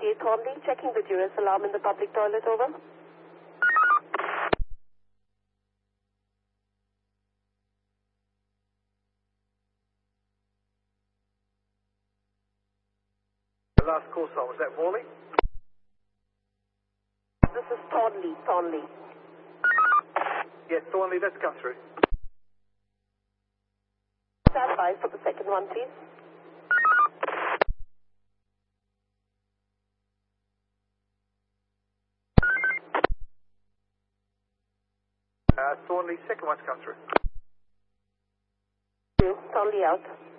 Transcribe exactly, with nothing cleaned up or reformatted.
twenty-eight Thornley, checking the duress alarm in the public toilet, over. The last call sign, was that Morley? This is Thornley, Thornley. Yes, Thornley, let's come through. Stand by for the second one, please. Uh, Thornley, second one's come through. Thornley out.